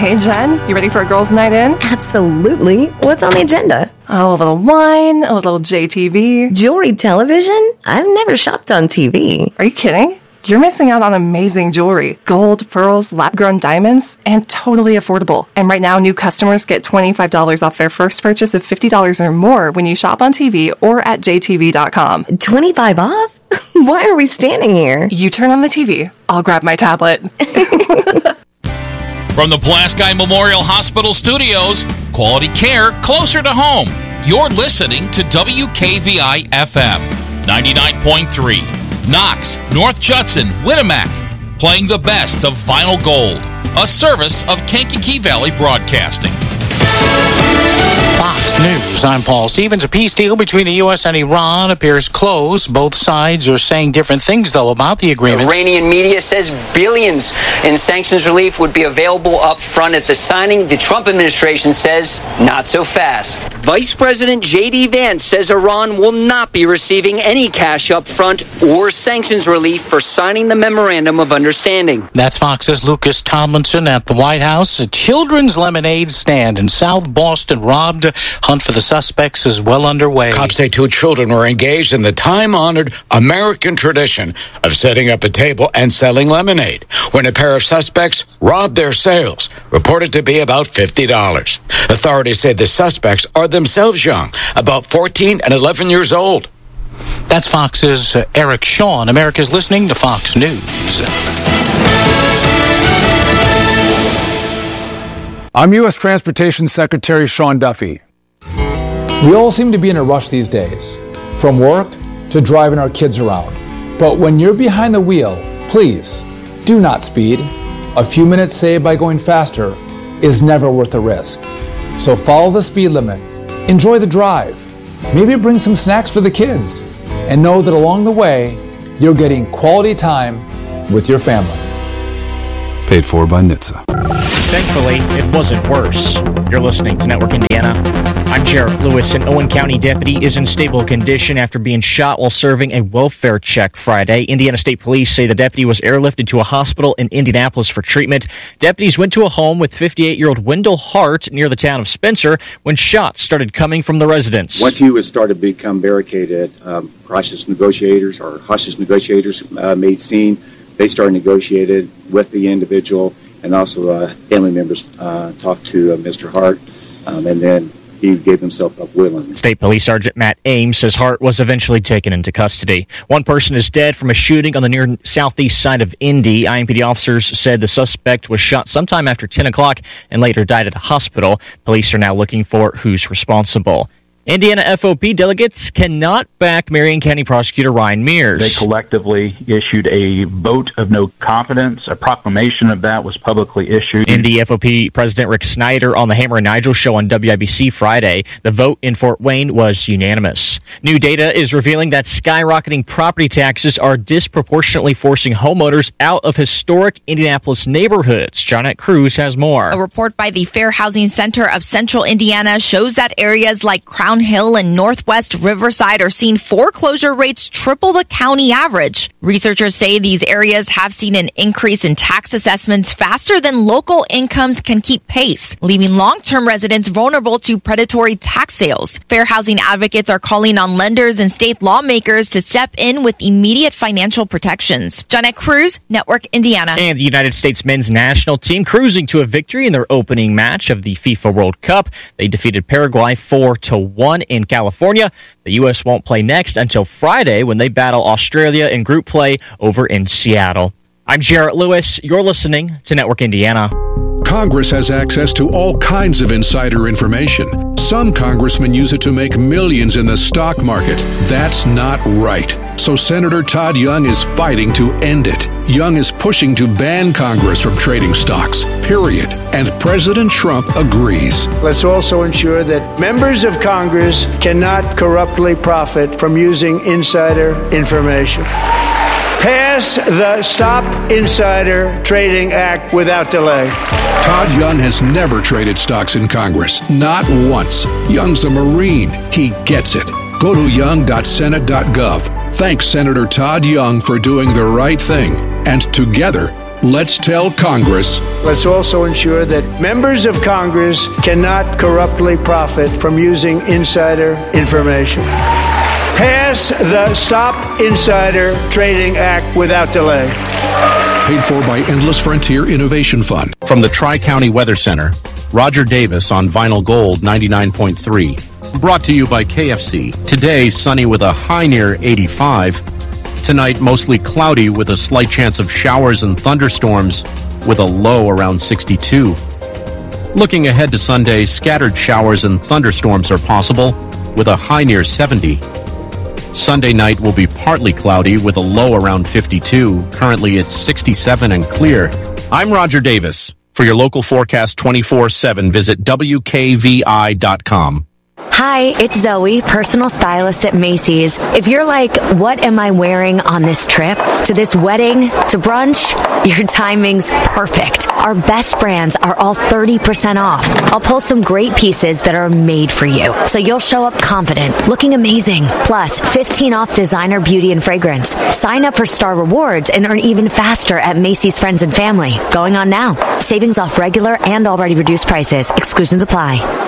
Hey, Jen, you ready for a girls' night in? Absolutely. What's on the agenda? Oh, a little wine, a little JTV. Jewelry television? I've never shopped on TV. Are you kidding? You're missing out on amazing jewelry. Gold, pearls, lab-grown diamonds, and totally affordable. And right now, new customers get $25 off their first purchase of $50 or more when you shop on TV or at jtv.com. 25 off? Why are we standing here? You turn on the TV. I'll grab my tablet. From the Pulaski Memorial Hospital Studios, quality care closer to home. You're listening to WKVI-FM 99.3. Knox, North Judson, Winnemac, playing the best of Vinyl Gold, a service of Kankakee Valley Broadcasting. Fox News, I'm Paul Stevens. A peace deal between the U.S. and Iran appears close. Both sides are saying different things, though, about the agreement. Iranian media says billions in sanctions relief would be available up front at the signing. The Trump administration says not so fast. Vice President J.D. Vance says Iran will not be receiving any cash up front or sanctions relief for signing the Memorandum of Understanding. That's Fox's Lucas Tomlinson at the White House. A children's lemonade stand in South Boston robbed. Hunt for the suspects is well underway. Cops say 2 children were engaged in the time-honored American tradition of setting up a table and selling lemonade when a pair of suspects robbed their sales, reported to be about $50. Authorities say the suspects are themselves young, about 14 and 11 years old. That's Fox's Eric Shawn. America's listening to Fox News. I'm U.S. Transportation Secretary Sean Duffy. We all seem to be in a rush these days, from work to driving our kids around. But when you're behind the wheel, please do not speed. A few minutes saved by going faster is never worth the risk. So follow the speed limit, enjoy the drive, maybe bring some snacks for the kids, and know that along the way, you're getting quality time with your family. Paid for by NHTSA. Thankfully, it wasn't worse. You're listening to Network Indiana. I'm Jarrett Lewis. An Owen County deputy is in stable condition after being shot while serving a welfare check Friday. Indiana State Police say the deputy was airlifted to a hospital in Indianapolis for treatment. Deputies went to a home with 58-year-old Wendell Hart near the town of Spencer when shots started coming from the residence. Once he was started to become barricaded, hostage negotiators made scene. They started negotiated with the individual, and also family members talked to Mr. Hart, and then he gave himself up willingly. State Police Sergeant Matt Ames says Hart was eventually taken into custody. One person is dead from a shooting on the near southeast side of Indy. IMPD officers said the suspect was shot sometime after 10 o'clock and later died at a hospital. Police are now looking for who's responsible. Indiana FOP delegates cannot back Marion County Prosecutor Ryan Mears. They collectively issued a vote of no confidence. A proclamation of that was publicly issued. Indy FOP President Rick Snyder on the Hammer and Nigel show on WIBC Friday. The vote in Fort Wayne was unanimous. New data is revealing that skyrocketing property taxes are disproportionately forcing homeowners out of historic Indianapolis neighborhoods. Johnette Cruz has more. A report by the Fair Housing Center of Central Indiana shows that areas like Crown Hill and Northwest Riverside are seeing foreclosure rates triple the county average. Researchers say these areas have seen an increase in tax assessments faster than local incomes can keep pace, leaving long-term residents vulnerable to predatory tax sales. Fair housing advocates are calling on lenders and state lawmakers to step in with immediate financial protections. Johnette Cruz, Network Indiana. And the United States men's national team cruising to a victory in their opening match of the FIFA World Cup. They defeated Paraguay 4-1 in California. The U.S. won't play next until Friday when they battle Australia in group play over in Seattle. I'm Jarrett Lewis. You're listening to Network Indiana. Congress has access to all kinds of insider information. Some congressmen use it to make millions in the stock market. That's not right. So Senator Todd Young is fighting to end it. Young is pushing to ban Congress from trading stocks, period. And President Trump agrees. Let's also ensure that members of Congress cannot corruptly profit from using insider information. Pass the Stop Insider Trading Act without delay. Todd Young has never traded stocks in Congress, not once. Young's a Marine. He gets it. Go to young.senate.gov. Thanks Senator Todd Young for doing the right thing. And together, Let's tell Congress. Let's also ensure that members of Congress cannot corruptly profit from using insider information. Pass the Stop Insider Trading Act without delay. Paid for by Endless Frontier Innovation Fund. From the Tri-County Weather Center, Roger Davis on Vinyl Gold 99.3. Brought to you by KFC. Today, sunny with a high near 85. Tonight, mostly cloudy with a slight chance of showers and thunderstorms with a low around 62. Looking ahead to Sunday, scattered showers and thunderstorms are possible with a high near 70. Sunday night will be partly cloudy with a low around 52. Currently, it's 67 and clear. I'm Roger Davis. For your local forecast 24/7, visit WKVI.com. Hi, it's Zoe, personal stylist at Macy's. If you're like, what am I wearing on this trip? To this wedding? To brunch? Your timing's perfect. Our best brands are all 30% off. I'll pull some great pieces that are made for you, so you'll show up confident, looking amazing. Plus, 15 off designer beauty and fragrance. Sign up for Star Rewards and earn even faster at Macy's Friends and Family. Going on now. Savings off regular and already reduced prices. Exclusions apply.